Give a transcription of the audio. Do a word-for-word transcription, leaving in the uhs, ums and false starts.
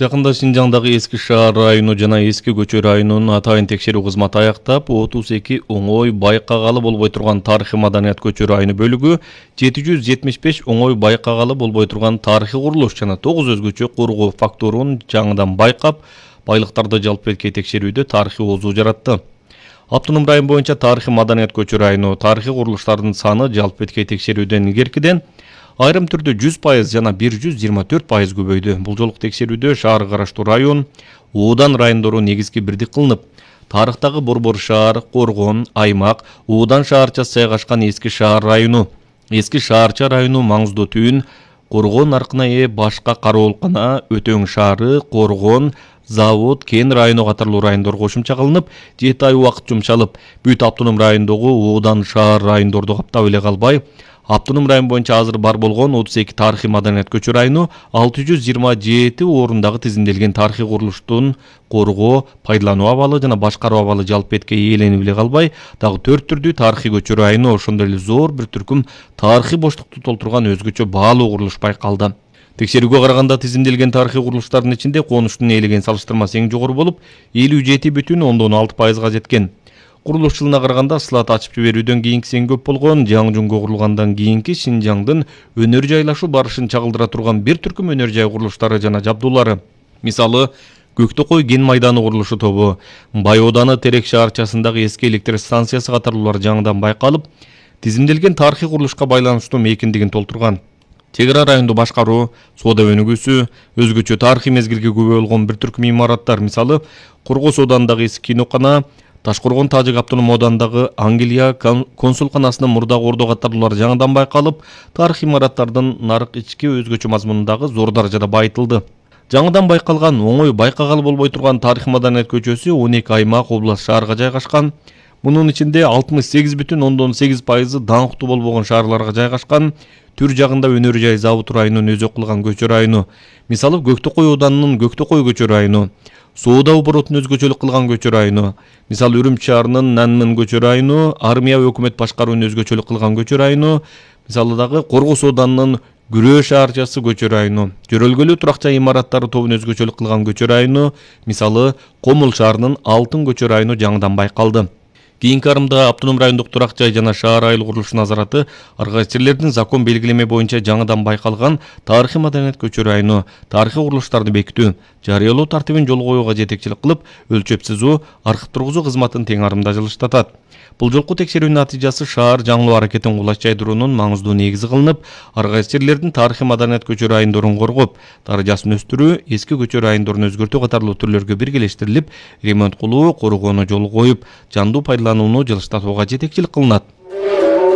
Жакында Шинжаңдагы Эски шаар району жана Эски көчө районунун атайын текшерүү кызматы аяктап, отуз эки оңой байкагалы болбой турган тарыхый маданият көчө району бөлүгү, жети жүз жетимиш беш оңой байкагалы болбой турган тарыхый курулуш жана тогуз өзгөчө коргоо фактурун жаңыдан байкап, байлыктарды жалпы этке текшерүүдө тарыхый оозу жаратты. Автоном район боюнча тарыхый маданият көчө району тарыхый курулуштардын саны жалпы этке текшерүүдөн илгеркиден айрым түрдө жүз пайыз жана бир жүз жыйырма төрт пайыз көбөйдү. Бул жолку текшерүүдө шаар караштуу район, оодан райондору негизги бирдик кылынып, тарыхтагы Борбор шаар, Коргон, Аймак, оодан шаарчасы жайгашкан Эски шаар району, Эски шаарча району маңыздуу түйүн, Коргон аркына ээ башка кароолкана, Өтөң шаары, Коргон, Завод, Кен району катарлуу райондор кошумча кылынып, жети ай убакыт жумшалып, бүт автоном райондогу оодан шаар райондорду каптап эле калбай, автоном район боюнча азыр бар болгон отуз эки тарыхый маданият көчө району алты жүз жыйырма жети орундагы тизимделген тарыхый курулуштун коргоо, пайдалануу абалы жана башкаруу абалы жалпы этке ээленип эле калбай, дагы төрт түрдүү тарыхый көчө району, ошондой эле зор бир түркүм тарыхый боштукту толтурган өзгөчө баалуу курулуш байкалды. Текшерүүгө караганда тизимделген тарыхый курулуштардын ичинде конуштун ээлеген салыштырмасы эң жогору болуп, элүү жети бүтүн ондон алты пайызга жеткен. Курулуш жылына караганда слот ачып жиберүүдөн кийинкиси эң көп болгон, жаңжунго курулгандан кийинки Шинжаңдын өнөр жайлашуу барышын чагылдыра турган бир түркүм өнөр жай курулуштары жана жабдуулары. Мисалы, Көктөкөй кен майданы курулушу тобу, Бай ооданы Терек шаарчасындагы эски электр станциясы катарлуулар жаңыдан байкалып, тизимделген тарыхый курулушка байланыштуу мейкиндигин толтурган. Чек ара районду башкаруу, соода өнүгүүсү, өзгөчө тарыхый мезгилге күбө болгон бир түркүм имараттар, мисалы, Кургос оодандагы эски кинокана, Ташкоргон Тажик автоном оодандагы Ангелия консулканасынын мурдагы ордо катарлуулар жаңыдан байкалып, тарыхый имараттардын нарык ички өзгөчө мазмунундагы зор даражада байытылды. Жаңыдан байкалган оңой байкагалы болбой турган тарыхый маданият көчөсү он эки аймак область шаарга жайгашкан. Мунун ичинде алтымыш сегиз бүтүн ондон сегиз пайызы даңктуу болбогон шаарларга жайгашкан. Түр жагында өнөр жай Завод районун өзөк кылган көчө району, мисалы Көктөкөй оодарынын Көктөкөй көчө району, Соода оборотун өзгөчөлүк кылган көчө району, мисалы Үрүмчү шаарынын Нанмын көчө району, Армия өкмөт башкаруун өзгөчөлүк кылган көчө району, мисалы дагы Коргос оодарынын Күрөө шаарчасы көчө району, Жөрөлгөлүү турак жай имараттары тобун өзгөчөлүк кылган көчө району, мисалы Комул шаарынын Алтын көчө району жаңыдан байкалды. Кийинки арымда автоном райондук турак жай жана шаар айыл курулуш назараты аргачерлердин закон белгилеме боюнча жаңыдан байкалган тарыхый маданият көчө району тарыхый курулуштарды бекитүү, жарыялоо тартибин жол коюуга жетекчилик кылып, өлчөп сызуу, архив тургузуу кызматын тең арымда жылыштатат. Бул жолку текшерүү натыйжасы шаар жаңылоо аракетин кулач жайдыруунун маңыздуу негизи кылынып, аргачерлердин тарыхый маданият көчө райондорун коргоп, даражасын өстүрүү, эски көчө райондорун өзгөртүү катарлуу түрлөргө биргелештирилип, ремонт кылуу, коргоону жол коюп, жандуу пайдаланууну жылыштатууга жетекчилик кылынат.